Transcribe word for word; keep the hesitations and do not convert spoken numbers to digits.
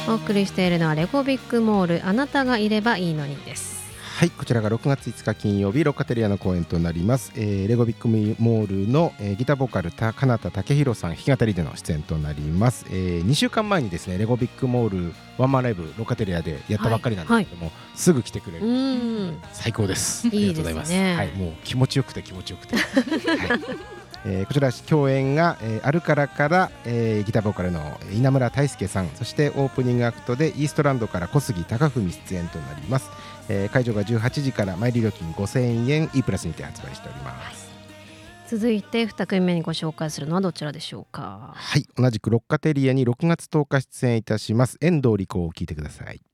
お送りしているのはレゴビッグモール、あなたがいればいいのにです。 はい、こちらがろくがついつか金曜日、ロッカテリアの公演となります。えー、レゴビッグモールの、えー、ギターボーカルた金田武宏さん弾き語りでの出演となります。えー、にしゅうかんまえにですね、レゴビッグモールワンマンライブロッカテリアでやったばっかりなんですけども、はいはい、すぐ来てくれる。 うん最高です。ありがとうございます。 いいですね。 はい、もう気持ちよくて気持ちよくて。はいえー、こちら共演が、えー、アルカラから、えー、ギターボーカルの稲村大輔さん、そしてオープニングアクトでイーストランドから小杉貴文出演となります。えー、会場がじゅうはちじから前利料金ごせんえん E プラスにて発売しております。 続いてに組目にご紹介するのはどちらでしょうか。 はい、同じくロッカテリアにろくがつとおか出演いたします遠藤理子を聞いてください。